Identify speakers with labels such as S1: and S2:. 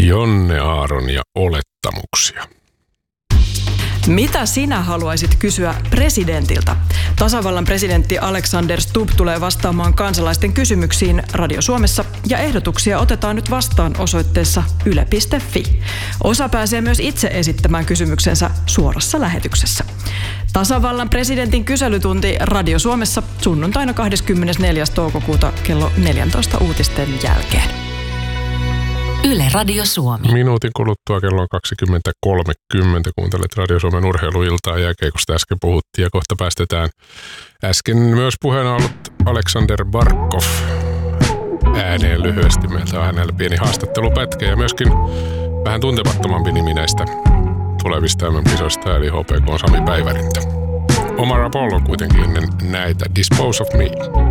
S1: Jonne Aaron ja olettamuksia.
S2: Mitä sinä haluaisit kysyä presidentiltä? Tasavallan presidentti Alexander Stubb tulee vastaamaan kansalaisten kysymyksiin Radio Suomessa ja ehdotuksia otetaan nyt vastaan osoitteessa yle.fi. Osa pääsee myös itse esittämään kysymyksensä suorassa lähetyksessä. Tasavallan presidentin kyselytunti Radio Suomessa sunnuntaina 24. toukokuuta kello 14 uutisten jälkeen.
S3: Yle Radio Suomi.
S1: Minuutin kuluttua kello on 20.30. Kuuntelet Radio Suomen urheiluiltaa jääkiekosta äsken puhuttiin ja kohta päästetään äsken myös puheena ollut Alexander Barkov ääneen lyhyesti. Meiltä on hänellä pieni haastattelupätkä ja myöskin vähän tuntemattomampi nimi näistä tulevista MM-kisoista eli HPK Sami Päivärintä. Omar Apollo kuitenkin ennen näitä Dispose of Me.